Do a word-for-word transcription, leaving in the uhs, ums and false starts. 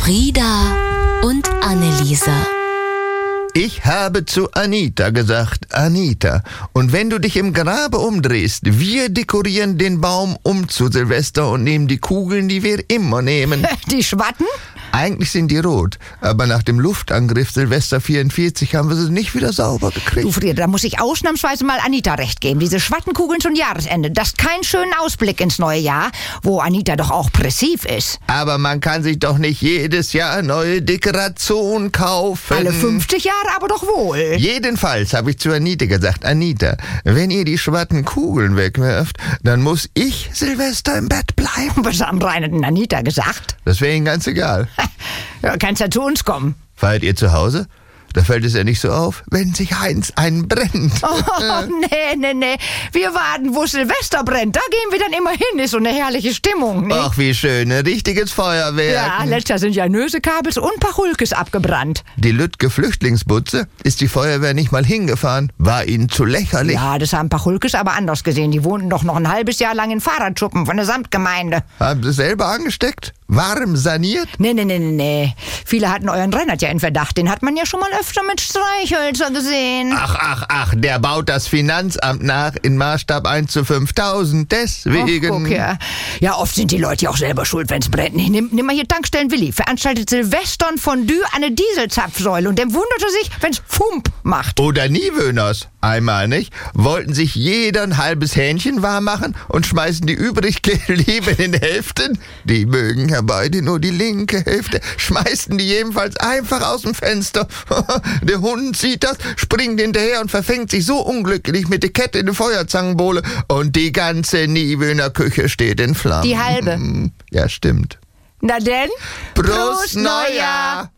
Frieda und Anneliese. Ich habe zu Anita gesagt, Anita, und wenn du dich im Grabe umdrehst, wir dekorieren den Baum um zu Silvester und nehmen die Kugeln, die wir immer nehmen. Die Schwatten? Eigentlich sind die rot, aber nach dem Luftangriff Silvester vierundvierzig haben wir sie nicht wieder sauber gekriegt. Du Frieda, da muss ich ausnahmsweise mal Anita recht geben. Diese Schwattenkugeln zum Jahresende, das ist kein schöner Ausblick ins neue Jahr, wo Anita doch auch pressiv ist. Aber man kann sich doch nicht jedes Jahr neue Dekoration kaufen. Alle fünfzig Jahre aber doch wohl. Jedenfalls habe ich zu Anita gesagt, Anita, wenn ihr die Schwattenkugeln wegwerft, dann muss ich Silvester im Bett bleiben. Was haben Rainer denn Anita gesagt? Das wäre ihnen ganz egal. Ja, kannst ja zu uns kommen. Feiert ihr zu Hause? Da fällt es ja nicht so auf, wenn sich Heinz einen brennt. Oh, nee, nee, nee. Wir warten, wo Silvester brennt. Da gehen wir dann immer hin. Ist so eine herrliche Stimmung, ne? Ach, wie schön, ein richtiges Feuerwerk. Ja, letztes Jahr sind ja Nösekabels und Pachulkes abgebrannt. Die Lütke Flüchtlingsbutze ist die Feuerwehr nicht mal hingefahren. War ihnen zu lächerlich. Ja, das haben Pachulkes aber anders gesehen. Die wohnten doch noch ein halbes Jahr lang in Fahrradschuppen von der Samtgemeinde. Haben sie selber angesteckt? Warm saniert? Nee, nee, nee, nee, nee. Viele hatten euren Reinhard ja in Verdacht. Den hat man ja schon mal öfter mit Streichhölzer gesehen. Ach, ach, ach, der baut das Finanzamt nach in Maßstab eins zu fünftausend. Deswegen. Ach, guck, ja. Ja, oft sind die Leute ja auch selber schuld, wenn's brennt. Nimm, nimm mal hier Tankstellen Willi. Veranstaltet Silvester ein Fondue an eine Dieselzapfsäule. Und der wunderte sich, wenn's Fump macht. Oder Niewöhners. Einmal, nicht? Wollten sich jeder ein halbes Hähnchen warm machen und schmeißen die Übriggebliebenen in Hälften. Die mögen ja beide nur die linke Hälfte. Schmeißen die jedenfalls einfach aus dem Fenster. Der Hund sieht das, springt hinterher und verfängt sich so unglücklich mit der Kette in die Feuerzangenbowle. Und die ganze Niewöhner Küche steht in Flammen. Die halbe. Ja, stimmt. Na denn? Prost Neujahr!